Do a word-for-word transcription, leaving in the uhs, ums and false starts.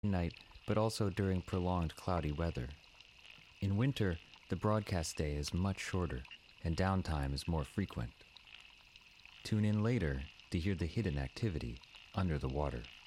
night, but also during prolonged cloudy weather. In winter, the broadcast day is much shorter, and downtime is more frequent. Tune in later to hear the hidden activity under the water.